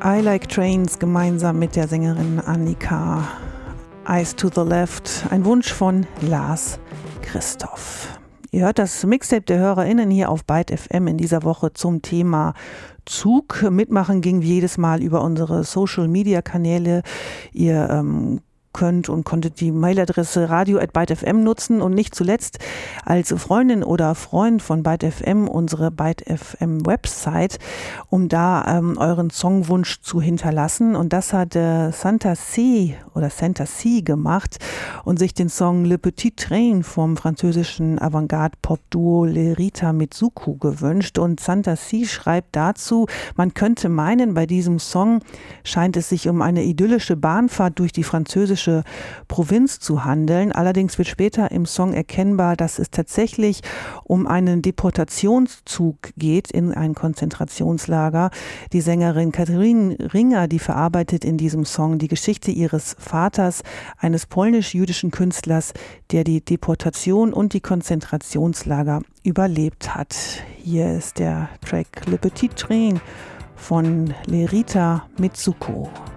I Like Trains gemeinsam mit der Sängerin Annika. Eyes to the Left, ein Wunsch von Lars Christoph. Ihr hört das Mixtape der HörerInnen hier auf Byte FM in dieser Woche zum Thema Zug. Mitmachen ging wie jedes Mal über unsere Social-Media-Kanäle. Ihr konntet die Mailadresse radio@bytefm nutzen und nicht zuletzt als Freundin oder Freund von Byte FM unsere Byte FM Website, um da euren Songwunsch zu hinterlassen. Und das hat Santa C gemacht und sich den Song Le Petit Train vom französischen Avantgarde-Pop-Duo Lerita Mitsuko gewünscht. Und Santa C schreibt dazu, man könnte meinen, bei diesem Song scheint es sich um eine idyllische Bahnfahrt durch die französische Provinz zu handeln. Allerdings wird später im Song erkennbar, dass es tatsächlich um einen Deportationszug geht in ein Konzentrationslager. Die Sängerin Katharine Ringer, die verarbeitet in diesem Song die Geschichte ihres Vaters, eines polnisch-jüdischen Künstlers, der die Deportation und die Konzentrationslager überlebt hat. Hier ist der Track Le Petit Train von Lerita Mitsuko.